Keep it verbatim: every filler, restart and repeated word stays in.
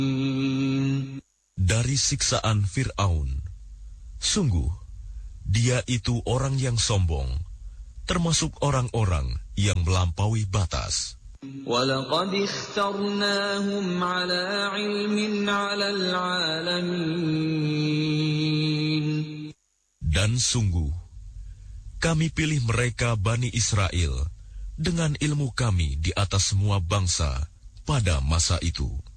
Dari siksaan Fir'aun, sungguh, dia itu orang yang sombong, termasuk orang-orang yang melampaui batas. وَلَقَدِ اخْتَرْنَاهُمْ عَلَى عِلْمٍ عَلَى الْعَالَمِينَ. Dan sungguh, kami pilih mereka Bani Israel dengan ilmu kami di atas semua bangsa pada masa itu.